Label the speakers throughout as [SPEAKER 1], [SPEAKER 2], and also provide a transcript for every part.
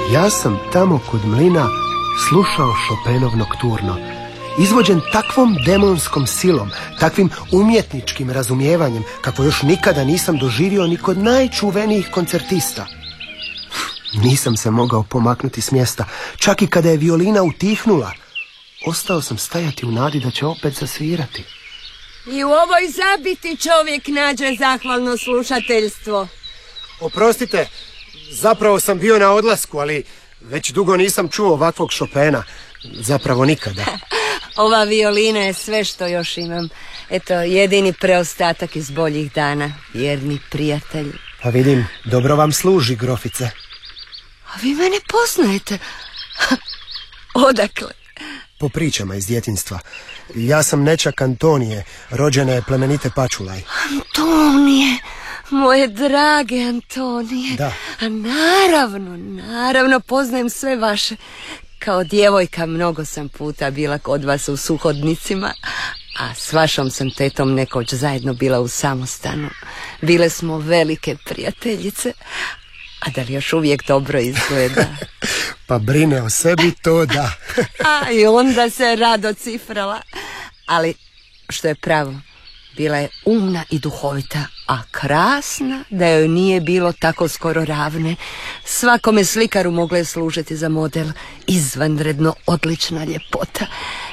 [SPEAKER 1] Ja sam tamo kod mlina slušao Chopinov nokturno, izvođen takvom demonskom silom, takvim umjetničkim razumijevanjem, kako još nikada nisam doživio ni kod najčuvenijih koncertista. Nisam se mogao pomaknuti s mjesta, čak i kada je violina utihnula. Ostao sam stajati u nadi da će opet zasvirati.
[SPEAKER 2] I u ovoj zabiti čovjek nađe zahvalno slušateljstvo.
[SPEAKER 1] Oprostite, zapravo sam bio na odlasku, ali već dugo nisam čuo ovakvog Chopina. Zapravo nikada.
[SPEAKER 2] Ova violina je sve što još imam. Eto, jedini preostatak iz boljih dana. Vjerni prijatelj.
[SPEAKER 1] Pa vidim, dobro vam služi, grofice.
[SPEAKER 2] A vi mene poznajete? Odakle?
[SPEAKER 1] Po pričama iz djetinjstva. Ja sam nećak Antonije, rođene plemenite Pačulaj.
[SPEAKER 2] Antonije, moje drage Antonije.
[SPEAKER 1] Da.
[SPEAKER 2] A naravno, poznajem sve vaše. Kao djevojka mnogo sam puta bila kod vas u Suhodnicima, a s vašom sam tetom nekoć zajedno bila u samostanu. Bile smo velike prijateljice, a da li još uvijek dobro izgleda?
[SPEAKER 1] Pa brine o sebi, to da.
[SPEAKER 2] A i onda se rado cifrala. Ali, što je pravo, bila je umna i duhovita, a krasna da joj nije bilo tako skoro ravne. Svakome slikaru mogla je služiti za model. Izvanredno odlična ljepota.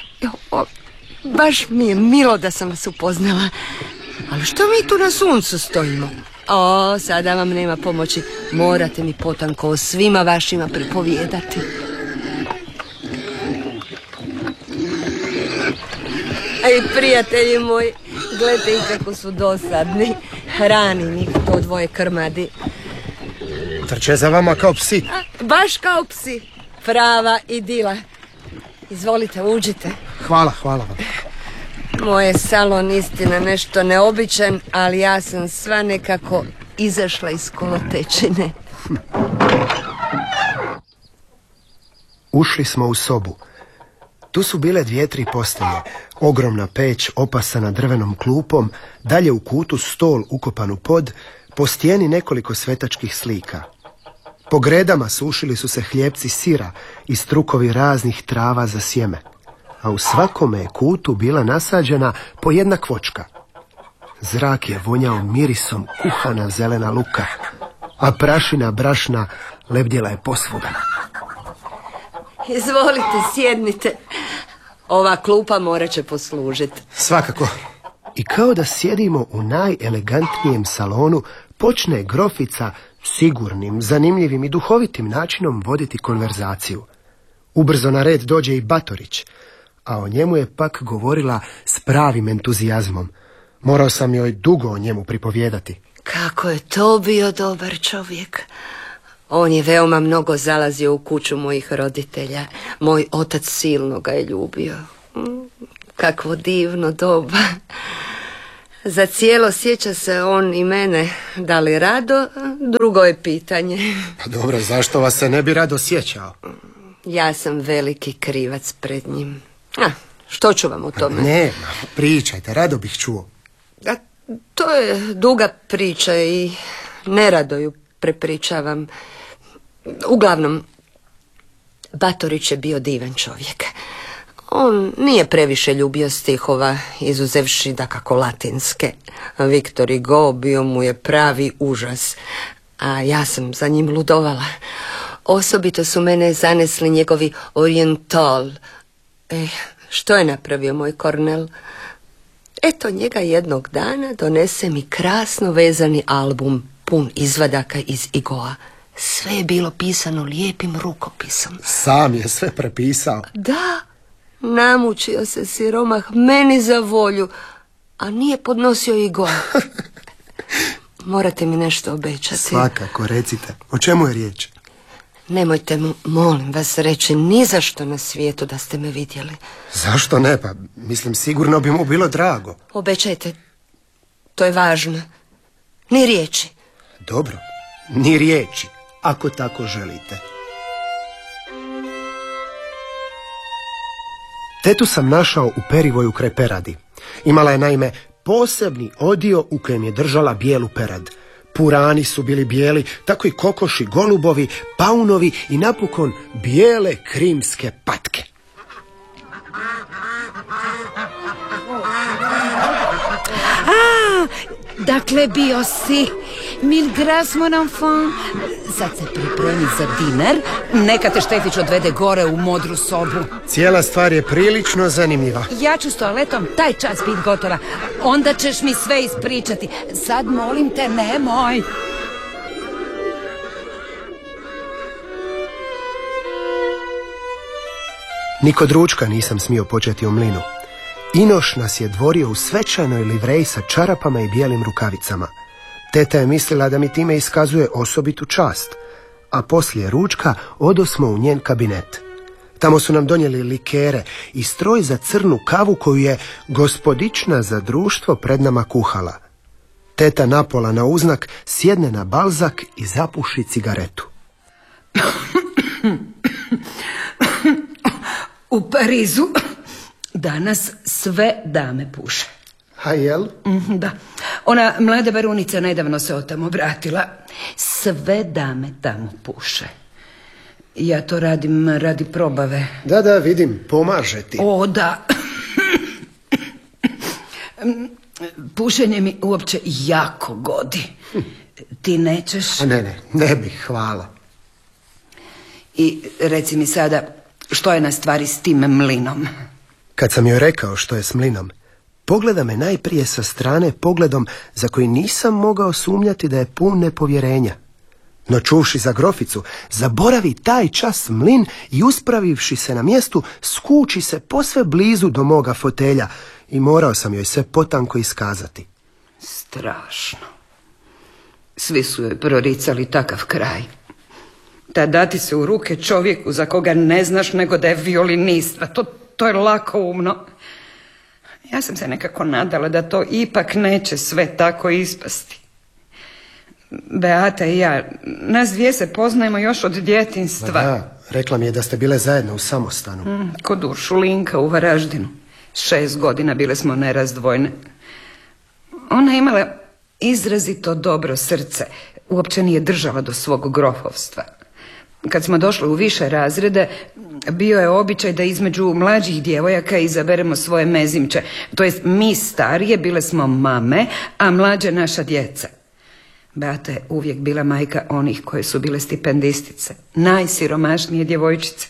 [SPEAKER 2] Baš mi je milo da sam vas upoznala. Ali što mi tu na suncu stojimo? O, sada vam nema pomoći. Morate mi potanko o svima vašima pripovijedati. Ej, prijatelji moji, gledajte ih kako su dosadni. Hranim ih to dvoje krmadi.
[SPEAKER 1] Trče za vama kao psi.
[SPEAKER 2] Baš kao psi. Prava idila. Izvolite, uđite.
[SPEAKER 1] Hvala vam.
[SPEAKER 2] Moj je salon istina nešto neobičan, ali ja sam sva nekako izašla iz kolotečine.
[SPEAKER 1] Ušli smo u sobu. Tu su bile 2-3 postelje, ogromna peć opasana drvenom klupom, dalje u kutu stol ukopan u pod, po stijeni nekoliko svetačkih slika. Po gredama sušili su se hljebci sira i strukovi raznih trava za sjeme, a u svakome je kutu bila nasađena po jedna kvočka. Zrak je vonjao mirisom kuhana zelena luka, a prašina brašna lebdjela je posvuda.
[SPEAKER 2] Izvolite, sjednite. Ova klupa morat će poslužiti.
[SPEAKER 1] Svakako. I kao da sjedimo u najelegantnijem salonu, počne grofica sigurnim, zanimljivim i duhovitim načinom voditi konverzaciju. Ubrzo na red dođe i Batorić, a o njemu je pak govorila s pravim entuzijazmom. Morao sam joj dugo o njemu pripovijedati.
[SPEAKER 2] Kako je to bio dobar čovjek. On je veoma mnogo zalazio u kuću mojih roditelja. Moj otac silno ga je ljubio. Kakvo divno doba. Za cijelo sjeća se on i mene. Da li rado, drugo je pitanje.
[SPEAKER 1] Pa dobro, zašto vas se ne bi rado sjećao?
[SPEAKER 2] Ja sam veliki krivac pred njim. Što ću vam o tome?
[SPEAKER 1] Ne, pričajte, rado bih čuo.
[SPEAKER 2] To je duga priča i nerado ju prepričavam. Uglavnom, Batorić je bio divan čovjek. On nije previše ljubio stihova, izuzevši dakako latinske. Victor Hugo bio mu je pravi užas, a ja sam za njim ludovala. Osobito su mene zanesli njegovi Oriental. Što je napravio moj Cornel? Eto, njega jednog dana donese mi krasno vezani album pun izvadaka iz Hugoa. Sve je bilo pisano lijepim rukopisom.
[SPEAKER 1] Sam je sve prepisao.
[SPEAKER 2] Da, namučio se siromah meni za volju, a nije podnosio Hugoa. Morate mi nešto obećati.
[SPEAKER 1] Svakako, recite. O čemu je riječ?
[SPEAKER 2] Nemojte mu, molim vas, reći ni za što na svijetu da ste me vidjeli.
[SPEAKER 1] Zašto ne? Pa, mislim, sigurno bi mu bilo drago.
[SPEAKER 2] Obećajte, to je važno. Ni riječi.
[SPEAKER 1] Dobro, ni riječi, ako tako želite. Tetu sam našao u perivoju kraj peradi. Imala je naime posebni odio u kojem je držala bijelu perad. Purani su bili bijeli, tako i kokoši, golubovi, paunovi i napokon bijele krimske patke.
[SPEAKER 3] Dakle, bio si mil gras, mon enfant. Sad se pripremi za dinar. Neka te Štefić odvede gore u modru sobu.
[SPEAKER 1] Cijela stvar je prilično zanimljiva.
[SPEAKER 3] Ja ću s toaletom taj čas bit gotova. Onda ćeš mi sve ispričati. Sad molim te, nemoj.
[SPEAKER 1] Ni kod ručka nisam smio početi u mlinu. Inoš nas je dvorio u svečanoj livreji sa čarapama i bijelim rukavicama. Teta je mislila da mi time iskazuje osobitu čast, a poslije ručka odosmo u njen kabinet. Tamo su nam donijeli likere i stroj za crnu kavu koju je gospodična za društvo pred nama kuhala. Teta napola na uznak sjedne na balzak i zapuši cigaretu.
[SPEAKER 3] U Parizu danas sve dame puše.
[SPEAKER 1] A jel?
[SPEAKER 3] Da. Ona mlada barunica nedavno se od tamo vratila. Sve dame tamo puše. Ja to radim radi probave.
[SPEAKER 1] Da, vidim, pomaže ti.
[SPEAKER 3] O, da. Pušenje mi uopće jako godi. Ti nećeš?
[SPEAKER 1] Ne bih, hvala.
[SPEAKER 3] I reci mi sada, što je na stvari s tim mlinom?
[SPEAKER 1] Kad sam joj rekao što je s mlinom, pogleda me najprije sa strane pogledom za koji nisam mogao sumnjati da je pun nepovjerenja. No čuvši za groficu, zaboravi taj čas mlin i uspravivši se na mjestu, skuči se posve blizu do moga fotelja i morao sam joj sve potanko iskazati.
[SPEAKER 3] Strašno. Svi su joj proricali takav kraj. Da dati se u ruke čovjeku za koga ne znaš nego da je violinist, to je lako umno. Ja sam se nekako nadala da to ipak neće sve tako ispasti. Beata i ja, nas dvije se poznajemo još od djetinjstva.
[SPEAKER 1] Da, rekla mi je da ste bile zajedno u samostanu.
[SPEAKER 3] Kod Uršulinka u Varaždinu. 6 godina bile smo nerazdvojne. Ona je imala izrazito dobro srce. Uopće nije držala do svog grofovstva. Kad smo došli u više razrede, bio je običaj da između mlađih djevojaka izaberemo svoje mezimče. To jest, mi starije bile smo mame, a mlađe naša djeca. Beata je uvijek bila majka onih koje su bile stipendistice, najsiromašnije djevojčice.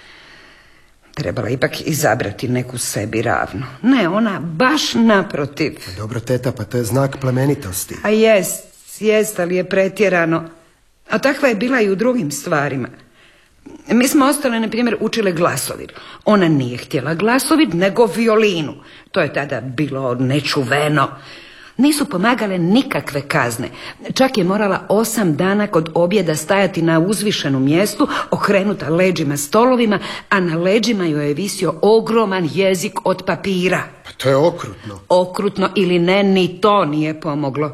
[SPEAKER 3] Trebala ipak izabrati neku sebi ravnu. Ne, ona baš naprotiv.
[SPEAKER 1] Dobro, teta, pa to je znak plemenitosti.
[SPEAKER 3] A jest, ali je pretjerano. A takva je bila i u drugim stvarima. Mi smo ostale, na primjer, učile glasovir. Ona nije htjela glasovir, nego violinu. To je tada bilo nečuveno. Nisu pomagale nikakve kazne. Čak je morala 8 dana kod objeda stajati na uzvišenom mjestu, okrenuta leđima stolovima, a na leđima joj je visio ogroman jezik od papira.
[SPEAKER 1] Pa to je okrutno.
[SPEAKER 3] Okrutno ili ne, ni to nije pomoglo.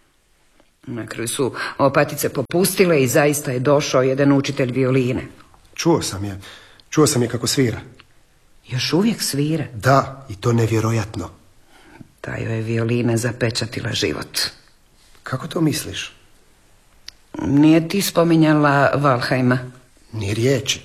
[SPEAKER 3] Na kraju su opatice popustile i zaista je došao jedan učitelj violine.
[SPEAKER 1] Čuo sam je kako svira.
[SPEAKER 3] Još uvijek svira?
[SPEAKER 1] Da, i to nevjerojatno.
[SPEAKER 3] Ta joj je violina zapečatila život.
[SPEAKER 1] Kako to misliš?
[SPEAKER 3] Nije ti spominjala Valheima?
[SPEAKER 1] Ni riječi.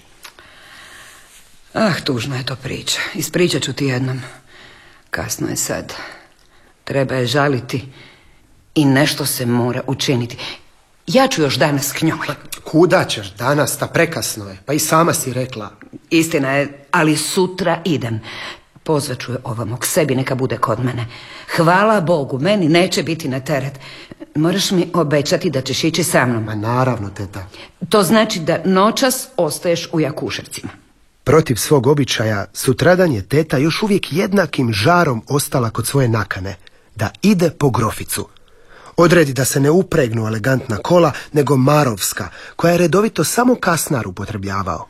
[SPEAKER 3] Tužna je to priča. Ispričat ću ti jednom. Kasno je sad. Treba je žaliti i nešto se mora učiniti. Ja ću još danas k njoj.
[SPEAKER 1] Kuda ćeš danas, ta prekasno je. Pa i sama si rekla.
[SPEAKER 3] Istina je, ali sutra idem. Pozvaću je ovamo k sebi, neka bude kod mene. Hvala Bogu, meni neće biti na teret. Moraš mi obećati da ćeš ići sa mnom.
[SPEAKER 1] Ma naravno, teta.
[SPEAKER 3] To znači da noćas ostaješ u Jakuševcima.
[SPEAKER 1] Protiv svog običaja, sutradan je teta još uvijek jednakim žarom ostala kod svoje nakane. Da ide po groficu. Odredi da se ne upregnu elegantna kola, nego marovska, koja je redovito samo kasnar upotrebljavao.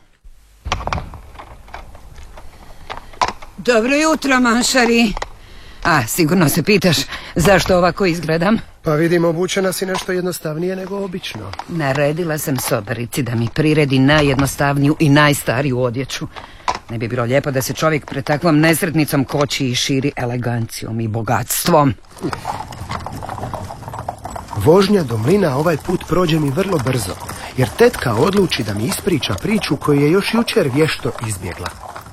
[SPEAKER 3] Dobro jutro, manšari. Sigurno se pitaš zašto ovako izgledam?
[SPEAKER 1] Pa vidim, obučena si nešto jednostavnije nego obično.
[SPEAKER 3] Naredila sam sobarici da mi priredi najjednostavniju i najstariju odjeću. Ne bi bilo lijepo da se čovjek pred takvom nesretnicom koči i širi elegancijom i bogatstvom.
[SPEAKER 1] Vožnja do mlina ovaj put prođe mi vrlo brzo, jer tetka odluči da mi ispriča priču koju je još jučer vješto izbjegla.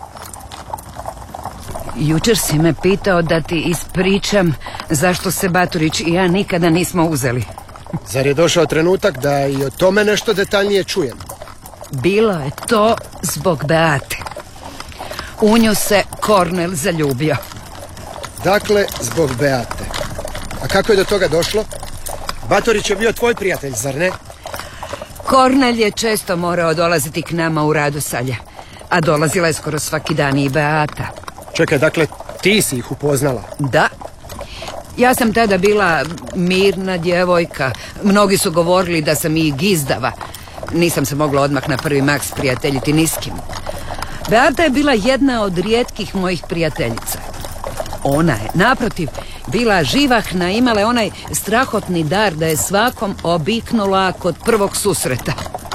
[SPEAKER 3] Jučer si me pitao da ti ispričam zašto se Baturić i ja nikada nismo uzeli.
[SPEAKER 1] Zar je došao trenutak da i o tome nešto detaljnije čujem?
[SPEAKER 3] Bilo je to zbog Beate. U nju se Kornel zaljubio.
[SPEAKER 1] Dakle, zbog Beate. A kako je do toga došlo? Batorić je bio tvoj prijatelj, zar ne?
[SPEAKER 3] Kornel je često morao dolaziti k nama u Radosalje, a dolazila je skoro svaki dan i Beata.
[SPEAKER 1] Čekaj, dakle, ti si ih upoznala?
[SPEAKER 3] Da. Ja sam tada bila mirna djevojka. Mnogi su govorili da sam i gizdava. Nisam se mogla odmah na prvi mah sprijateljiti ni s kim. Beata je bila jedna od rijetkih mojih prijateljica. Ona je, naprotiv, bila živahna, imala je onaj strahotni dar da je svakom obiknula kod prvog susreta.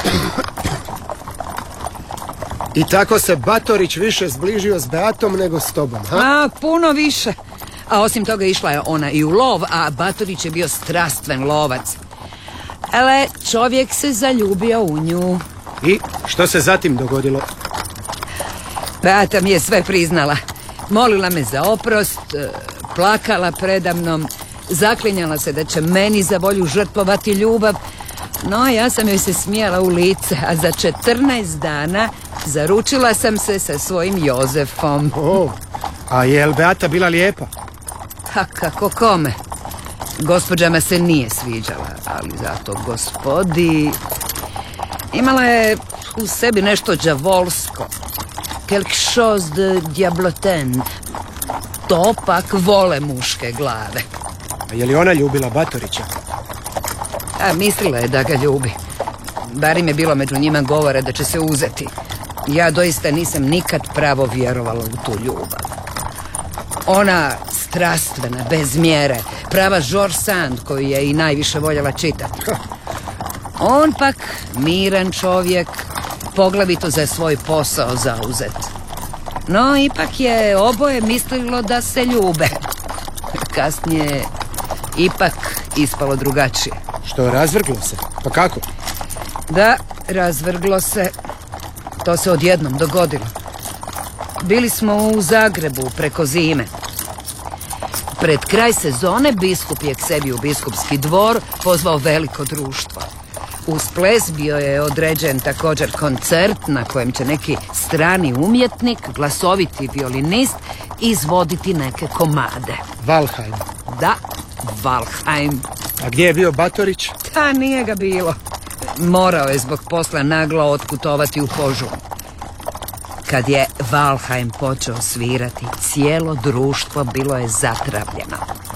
[SPEAKER 1] I tako se Batorić više zbližio s Beatom nego s tobom, ha?
[SPEAKER 3] A, puno više. A osim toga išla je ona i u lov, a Batorić je bio strastven lovac. Ale čovjek se zaljubio u nju.
[SPEAKER 1] I što se zatim dogodilo?
[SPEAKER 3] Beata mi je sve priznala. Molila me za oprost, plakala predamnom, zaklinjala se da će meni za volju žrtvovati ljubav, no ja sam joj se smijala u lice, a za 14 dana zaručila sam se sa svojim Jozefom.
[SPEAKER 1] A je li Beata bila lijepa?
[SPEAKER 3] A kako kome? Gospođama se nije sviđala, ali zato gospodi... Imala je u sebi nešto đavolsko. Quelque chose de diablotin. To pak vole muške glave.
[SPEAKER 1] A je li ona ljubila Batorića?
[SPEAKER 3] A mislila je da ga ljubi. Barim je bilo među njima govora da će se uzeti. Ja doista nisam nikad pravo vjerovala u tu ljubav. Ona strastvena, bez mjere, prava George Sand koju je i najviše voljela čitati. On pak miran čovjek, poglavito za svoj posao zauzet. No, ipak je oboje mislilo da se ljube. Kasnije ipak ispalo drugačije.
[SPEAKER 1] Što, razvrglo se? Pa kako?
[SPEAKER 3] Da, razvrglo se. To se odjednom dogodilo. Bili smo u Zagrebu preko zime. Pred kraj sezone biskup je k sebi u biskupski dvor pozvao veliko društvo. Uz ples bio je određen također koncert na kojem će neki strani umjetnik, glasoviti violinist, izvoditi neke komade.
[SPEAKER 1] Valheim.
[SPEAKER 3] Da, Valheim.
[SPEAKER 1] A gdje je bio Batorić?
[SPEAKER 3] Ta nije ga bilo. Morao je zbog posla naglo otputovati u Požegu. Kad je Valheim počeo svirati, cijelo društvo bilo je zatravljeno.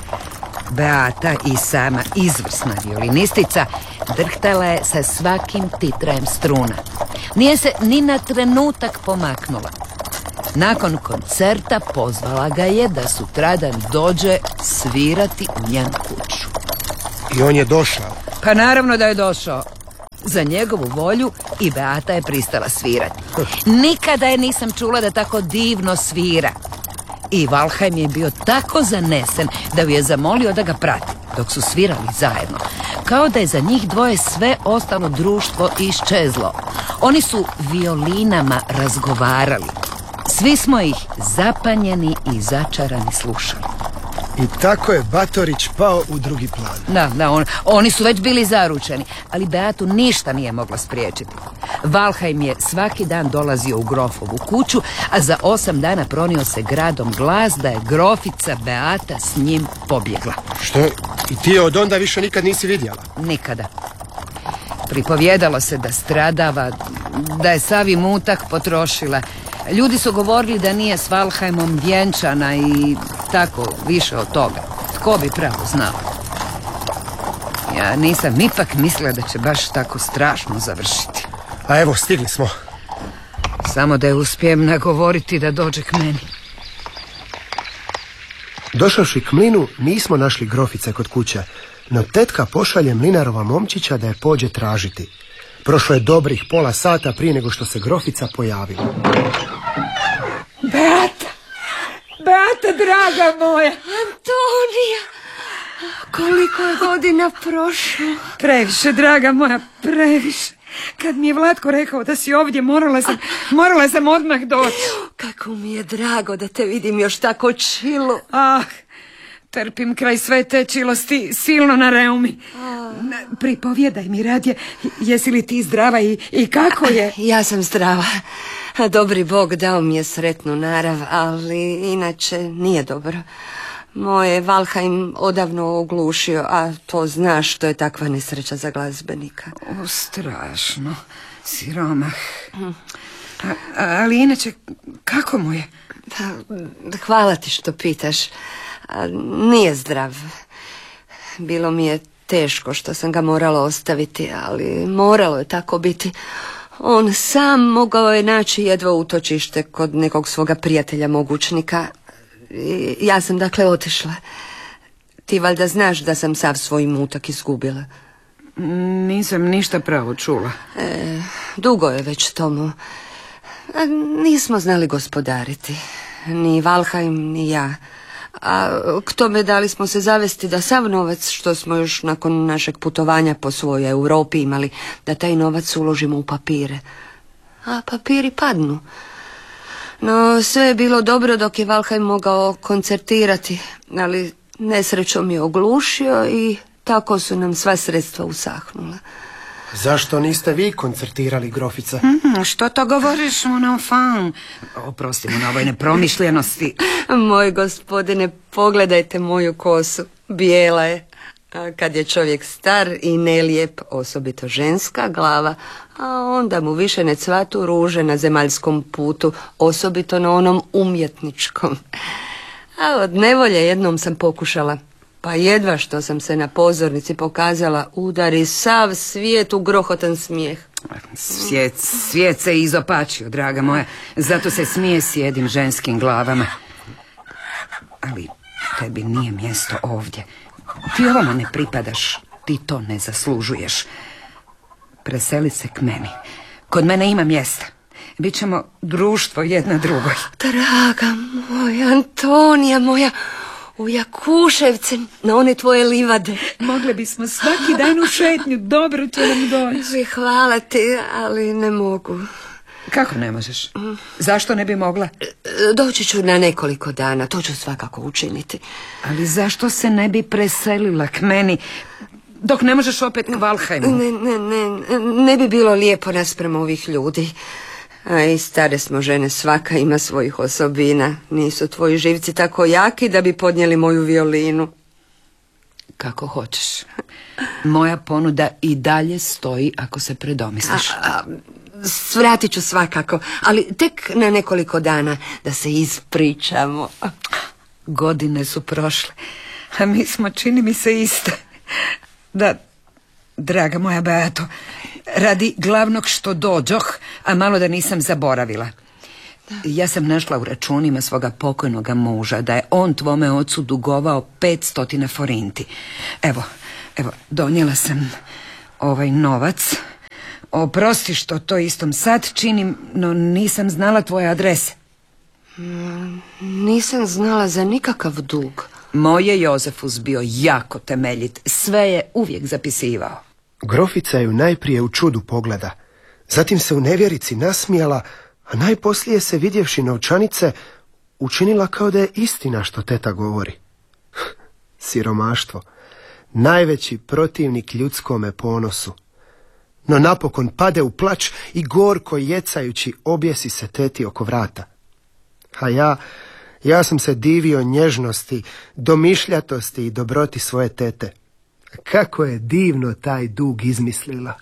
[SPEAKER 3] Beata i sama izvrsna violinistica drhtala je sa svakim titrajem struna. Nije se ni na trenutak pomaknula. Nakon koncerta pozvala ga je da sutradan dođe svirati u njenu kuću.
[SPEAKER 1] I on je došao?
[SPEAKER 3] Pa naravno da je došao. Za njegovu volju i Beata je pristala svirati. Nikada je nisam čula da tako divno svira. I Valheim je bio tako zanesen da ju je zamolio da ga prati dok su svirali zajedno. Kao da je za njih dvoje sve ostalo društvo iščezlo. Oni su violinama razgovarali. Svi smo ih zapanjeni i začarani slušali.
[SPEAKER 1] I tako je Batorić pao u drugi plan.
[SPEAKER 3] Da, oni su već bili zaručeni, ali Beatu ništa nije mogla spriječiti. Valheim je svaki dan dolazio u grofovu kuću, a za 8 dana pronio se gradom glas da je grofica Beata s njim pobjegla.
[SPEAKER 1] Što? I ti je od onda više nikad nisi vidjela?
[SPEAKER 3] Nikada. Pripovjedalo se da stradava, da je sav imutak potrošila. Ljudi su govorili da nije s Valheimom vjenčana i tako više od toga. Tko bi pravo znao? Ja nisam ipak mislila da će baš tako strašno završiti.
[SPEAKER 1] A evo, stigli smo.
[SPEAKER 3] Samo da je uspijem nagovoriti da dođe k meni.
[SPEAKER 1] Došavši k mlinu, nismo našli grofice kod kuće, no tetka pošalje mlinarova momčića da je pođe tražiti. Prošlo je dobrih pola sata prije nego što se grofica pojavila.
[SPEAKER 3] Beata, draga moja.
[SPEAKER 2] Antonija, Koliko je godina prošlo?
[SPEAKER 3] Previše, draga moja, previše. Kad mi je Vlatko rekao da si ovdje, morala sam odmah doći.
[SPEAKER 2] Kako mi je drago da te vidim još tako čilu.
[SPEAKER 3] Trpim kraj sve te čilosti silno na reumi. Pripovjedaj mi radije, jesi li ti zdrava i kako je?
[SPEAKER 2] Ja sam zdrava. Dobri Bog dao mi je sretnu narav, ali inače nije dobro. Moje Valheim odavno oglušio, a to znaš što je takva nesreća za glazbenika.
[SPEAKER 3] Strašno, siromah. Ali inače, kako mu je?
[SPEAKER 2] Hvala ti što pitaš. Nije zdrav. Bilo mi je teško što sam ga morala ostaviti, ali moralo je tako biti. On sam mogao je naći jedva utočište kod nekog svoga prijatelja mogućnika. Ja sam dakle otišla. Ti valjda znaš da sam sav svoj imutak izgubila.
[SPEAKER 3] Nisam ništa pravo čula.
[SPEAKER 2] Dugo je već tomu. Nismo znali gospodariti. Ni Valheim, ni ja. A k tome dali smo se zavesti da sav novac što smo još nakon našeg putovanja po svojoj Europi imali, da taj novac uložimo u papire. A papiri padnu. No, sve je bilo dobro dok je Valheim mogao koncertirati, ali nesrećom je oglušio i tako su nam sva sredstva usahnula.
[SPEAKER 1] Zašto niste vi koncertirali, grofica?
[SPEAKER 3] Što to govoriš, mon enfant? Oprosti mu na ovoj nepromišljenosti.
[SPEAKER 2] Moj gospodine, pogledajte moju kosu. Bijela je. A kad je čovjek star i nelijep, osobito ženska glava, a onda mu više ne cvatu ruže na zemaljskom putu, osobito na onom umjetničkom. A od nevolje jednom sam pokušala, pa jedva što sam se na pozornici pokazala, udari sav svijet u grohotan smijeh.
[SPEAKER 3] Svijet se izopačio, draga moja, zato se smije sjedim ženskim glavama. Ali tebi nije mjesto ovdje. Ti ovamo ne pripadaš, ti to ne zaslužuješ. Preseli se k meni. Kod mene ima mjesta. Bićemo društvo jedna drugoj.
[SPEAKER 2] Draga moja, Antonija moja, u Jakuševce, na one tvoje livade.
[SPEAKER 3] Mogli bismo svaki dan u šetnju, dobro će nam doći.
[SPEAKER 2] Hvala ti, ali ne mogu.
[SPEAKER 3] Kako ne možeš? Zašto ne bi mogla?
[SPEAKER 2] Doći ću na nekoliko dana, to ću svakako učiniti.
[SPEAKER 3] Ali zašto se ne bi preselila k meni, dok ne možeš opet k Valheimu?
[SPEAKER 2] Ne bi bilo lijepo naspram ovih ljudi. A i stare smo žene, svaka ima svojih osobina. Nisu tvoji živci tako jaki da bi podnijeli moju violinu.
[SPEAKER 3] Kako hoćeš. Moja ponuda i dalje stoji ako se predomisliš.
[SPEAKER 2] Svratit ću svakako, ali tek na nekoliko dana da se ispričamo.
[SPEAKER 3] Godine su prošle, a mi smo, čini mi se, iste. Da, draga moja Beato, radi glavnog što dođoh, a malo da nisam zaboravila. Ja sam našla u računima svoga pokojnoga muža da je on tvome ocu dugovao 500 forinti. Evo, donijela sam ovaj novac. Oprosti što to istom sad činim, no nisam znala tvoje adrese.
[SPEAKER 2] Nisam znala za nikakav dug.
[SPEAKER 3] Moj je Jozefus bio jako temeljit, sve je uvijek zapisivao.
[SPEAKER 1] Grofica ju najprije u čudu pogleda, zatim se u nevjerici nasmijala, a najposlije se, vidjevši novčanice, učinila kao da je istina što teta govori. Siromaštvo, najveći protivnik ljudskome ponosu. No napokon pade u plač i gorko jecajući objesi se teti oko vrata. A ja sam se divio nježnosti, domišljatosti i dobroti svoje tete. Kako je divno taj dug izmislila.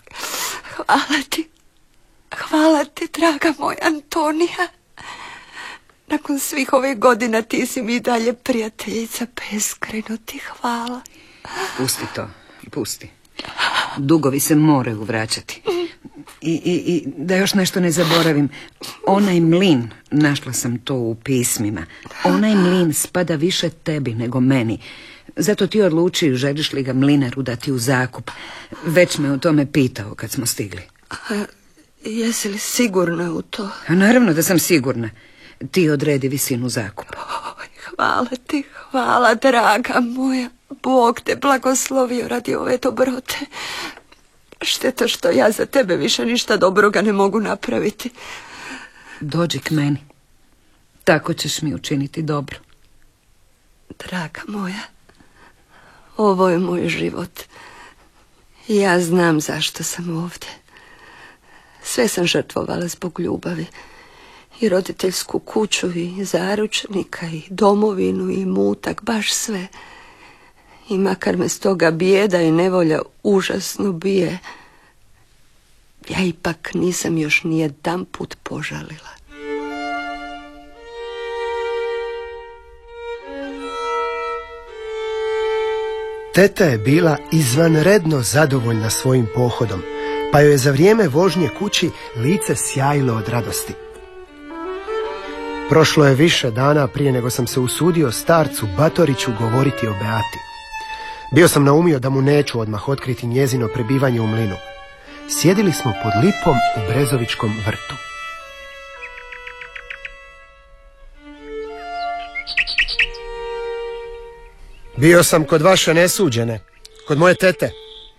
[SPEAKER 2] Hvala ti, draga moja Antonija. Nakon svih ovih godina ti si mi dalje prijateljica, beskrajno ti hvala.
[SPEAKER 3] Pusti to, pusti. Dugovi se moraju vraćati. I da još nešto ne zaboravim, onaj mlin, našla sam to u pismima, onaj mlin spada više tebi nego meni. Zato ti odluči želiš li ga mlinaru dati u zakup. Već me o tome pitao kad smo stigli.
[SPEAKER 2] Jesi li sigurna u to?
[SPEAKER 3] A naravno da sam sigurna. Ti odredi visinu zakupa.
[SPEAKER 2] Hvala ti, hvala, draga moja. Bog te blagoslovio radi ove dobrote. Šteta što ja za tebe više ništa dobroga ne mogu napraviti.
[SPEAKER 3] Dođi k meni. Tako ćeš mi učiniti dobro.
[SPEAKER 2] Draga moja, ovo je moj život. Ja znam zašto sam ovdje. Sve sam žrtvovala zbog ljubavi. I roditeljsku kuću, i zaručnika, i domovinu, i mutak, baš sve. I makar me stoga bijeda i nevolja užasno bije, ja ipak nisam još nijedan put požalila.
[SPEAKER 1] Teta je bila izvanredno zadovoljna svojim pohodom, pa joj je za vrijeme vožnje kući lice sjajilo od radosti. Prošlo je više dana prije nego sam se usudio starcu Batoriću govoriti o Beati. Bio sam naumio da mu neću odmah otkriti njezino prebivanje u mlinu. Sjedili smo pod lipom u Brezovičkom vrtu. Bio sam kod vaše nesuđene, kod moje tete.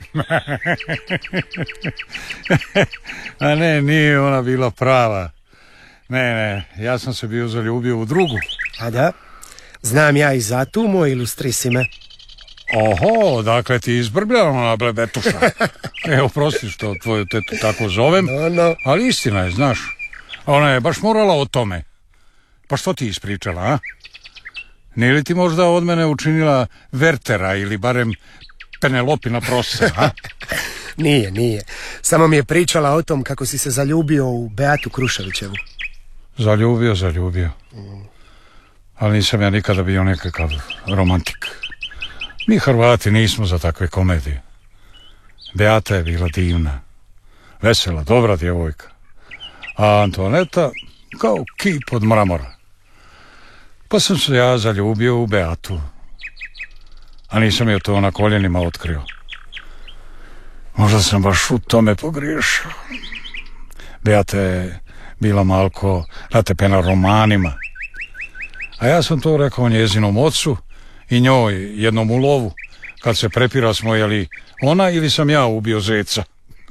[SPEAKER 4] A ne, nije ona bila prava. Ne, ja sam se bio zaljubio u drugu.
[SPEAKER 1] A da? Znam ja i za tu, moj ilustrisime.
[SPEAKER 4] Oho, dakle ti izbrbljala na blebetuša. Evo, prosti što tvoju tetu tako zovem,
[SPEAKER 1] No.
[SPEAKER 4] ali istina je, znaš. Ona je baš morala o tome. Pa što ti ispričala, a? Nije li ti možda od mene učinila Vertera ili barem Penelopina prosa, a?
[SPEAKER 1] Nije. Samo mi je pričala o tom kako si se zaljubio u Beatu Kruševićevu.
[SPEAKER 4] Zaljubio. Ali nisam ja nikada bio nekakav romantik. Mi Hrvati nismo za takve komedije. Beata je bila divna, vesela, dobra djevojka. A Antoaneta kao kip od mramora. Pa sam se ja zaljubio u Beatu. A nisam joj to na koljenima otkrio. Možda sam baš u tome pogriješio. Beata je bila malko natepena romanima. A ja sam to rekao njezinom ocu i njoj jednom u lovu, kad se prepira smo, je li ona ili sam ja ubio zeca.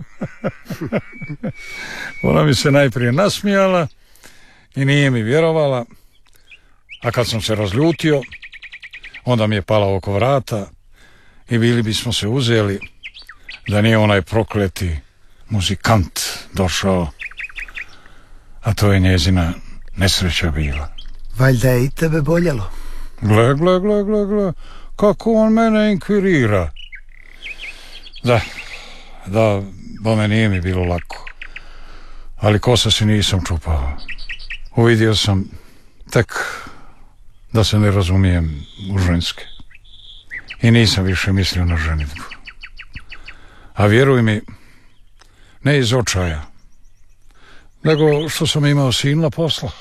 [SPEAKER 4] Ona mi se najprije nasmijala i nije mi vjerovala, a kad sam se razljutio, onda mi je pala oko vrata i bili bismo se uzeli da nije onaj prokleti muzikant došao, a to je njezina nesreća bila.
[SPEAKER 1] Valjda je i tebe boljelo.
[SPEAKER 4] Gle, kako on mene inkvirira. Da, bome nije mi bilo lako. Ali kosa si nisam čupao. Uvidio sam tek da se ne razumijem u ženske. I nisam više mislio na ženitbu. A vjeruj mi, ne iz očaja, nego što sam imao silna posla.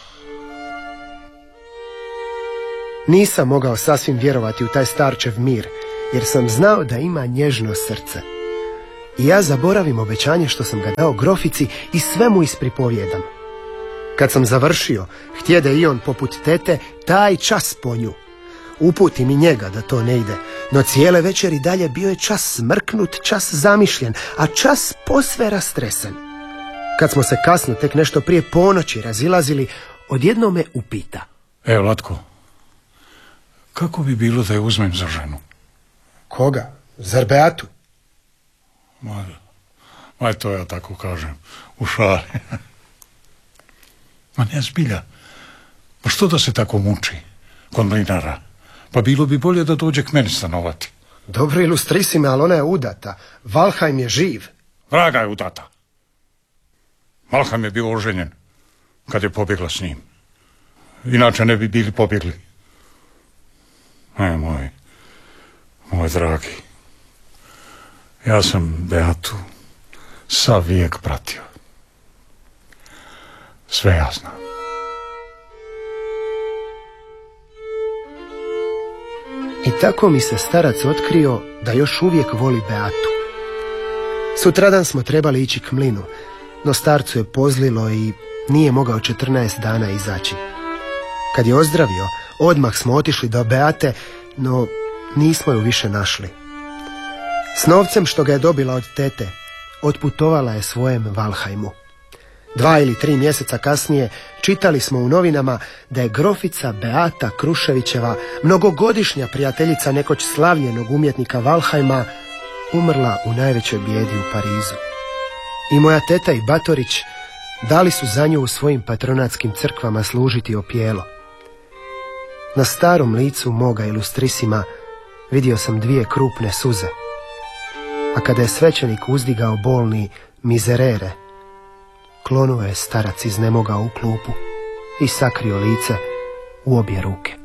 [SPEAKER 1] Nisam mogao sasvim vjerovati u taj starčev mir, jer sam znao da ima nježno srce. I ja zaboravim obećanje što sam ga dao grofici i sve mu ispripovjedam. Kad sam završio, htjede i on poput tete taj čas po nju. Uputim i njega da to ne ide, no cijele večeri dalje bio je čas smrknut, čas zamišljen, a čas posve rastresen. Kad smo se kasno, tek nešto prije ponoći razilazili, odjednom me upita.
[SPEAKER 4] Vlatko, kako bi bilo da je uzmem za ženu?
[SPEAKER 1] Koga? Zar Beatu?
[SPEAKER 4] Ma to ja tako kažem, u šali. Ma ne zbilja, pa što da se tako muči kod mlinara? Pa bilo bi bolje da dođe k meni stanovati.
[SPEAKER 1] Dobro ilustrisi me, ali ona je udata. Valheim je živ.
[SPEAKER 4] Vraga je udata. Valheim je bio oženjen kad je pobjegla s njim. Inače ne bi bili pobjegli. Moj dragi, ja sam Beatu sav vijek pratio. Sve ja znam.
[SPEAKER 1] I tako mi se starac otkrio da još uvijek voli Beatu. Sutradan smo trebali ići k mlinu, no starcu je pozlilo i nije mogao 14 dana izaći. Kad je ozdravio, odmah smo otišli do Beate, no nismo ju više našli. S novcem što ga je dobila od tete, otputovala je svojem Valhajmu. 2 ili 3 mjeseca kasnije čitali smo u novinama da je grofica Beata Kruševićeva, mnogogodišnja prijateljica nekoć slavljenog umjetnika Valhajma, umrla u najvećoj bijedi u Parizu. I moja teta i Batorić dali su za nju u svojim patronatskim crkvama služiti opijelo. Na starom licu moga ilustrisima vidio sam 2 krupne suze, a kada je svećenik uzdigao bolni Miserere, klonuo je starac iznemogao u klupu i sakrio lice u obje ruke.